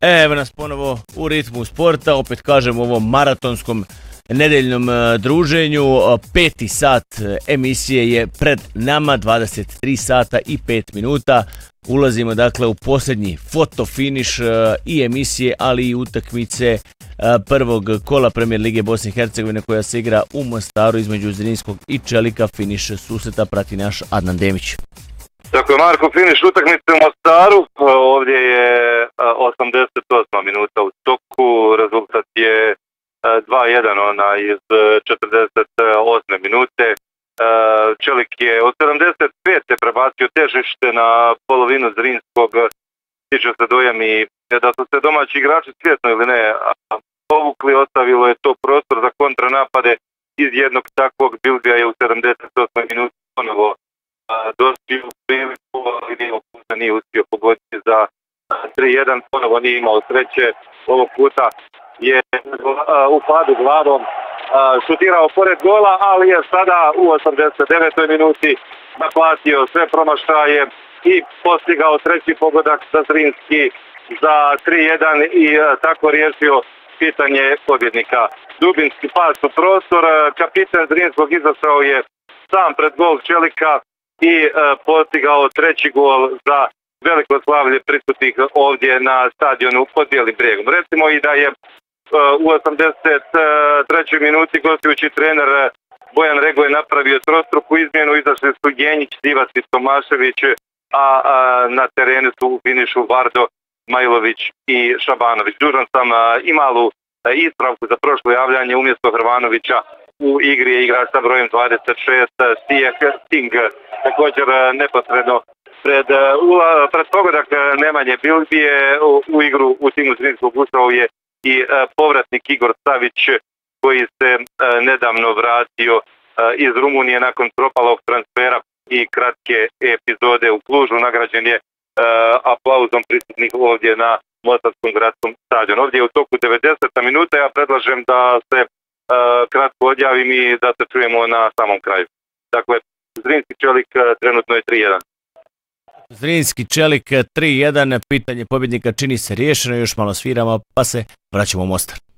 Evo nas ponovo u ritmu sporta, opet kažem u ovom maratonskom nedeljnom druženju. 5. sat emisije je pred nama, 23 sata i 5 minuta. Ulazimo dakle u posljednji fotofiniš i emisije, ali i utakmice prvog kola Premijer Lige Bosne i Hercegovine koja se igra u Mostaru između Zrinskog i Čelika. Finiš susreta prati naš Adnan Demić. Dakle, Marko, finiš utakmice u Mostaru, ovdje je 88. minuta u toku, rezultat je 2-1 iz 48. minute. Čelik je od 75. prebacio težište na polovinu Zrinskog, tiče se dojam i da su se domaći igrači svjesno ili ne povukli, ostavilo je to prostor za kontranapade. Iz jednog takvog Bilbija je u 78. minuti ponovo dospio priliku, ali nije uspio pogoditi za 3-1, ponovo nije imao sreće, ovog puta je u padu glavom šutirao pored gola, ali je sada u 89. minuti naplatio sve promašaje i postigao treći pogodak za Zrinski za 3-1 i tako riješio pitanje pobjednika. Dubinski pas u prostor, kapitan Zrinskog izašao je sam pred gol Čelika i postigao treći gol za veliko slavlje prisutnih ovdje na stadionu pod Bijelim brijegom. Recimo i da je u 83. minuti gostujući trener Bojan Regoje napravio trostruku izmjenu, izašli su Genjić, Divac i Tomašević, a na terenu su u finišu Vardo, Majlović i Šabanović. Dužan sam i malu ispravku za prošlo javljanje, umjesto Hrvanovića u igri je igrač sa brojem 26 Sting, također neposredno pred pogodak Nemanje Bilbije u igru u timu Zrinskog ušao je i povratnik Igor Savić koji se nedavno vratio iz Rumunije nakon propalog transfera i kratke epizode u Klužu. Nagrađen je aplauzom prisutnih ovdje na Mostarskom gradskom stadionu. Ovdje je u toku 90. minuta, ja predlažem da se kratko odjavim i da se čujemo na samom kraju. Dakle, Zrinski Čelik trenutno je 3-1. Zrinski Čelik 3-1, pitanje pobjednika čini se riješeno, još malo sviramo pa se vraćamo u Mostar.